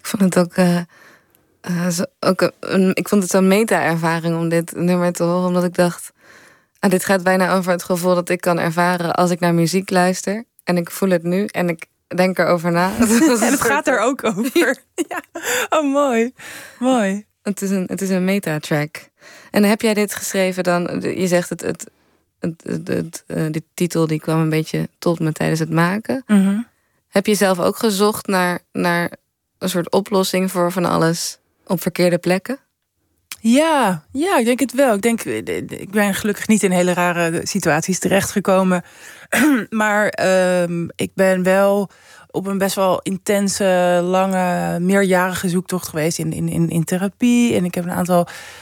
Ik vond het ook, ik vond het zo'n meta-ervaring om dit nummer te horen. Omdat ik dacht, dit gaat bijna over het gevoel dat ik kan ervaren als ik naar muziek luister. En ik voel het nu en ik denk erover na. En het gaat er ook over. Ja. Oh, mooi. Mooi. Het is een meta-track. En heb jij dit geschreven dan? Je zegt die titel die kwam een beetje tot me tijdens het maken. Mm-hmm. Heb je zelf ook gezocht naar een soort oplossing voor van alles op verkeerde plekken? Ja, ik denk het wel. Ik ben gelukkig niet in hele rare situaties terechtgekomen. Maar ik ben wel op een best wel intense, lange, meerjarige zoektocht geweest in therapie. En ik heb een aantal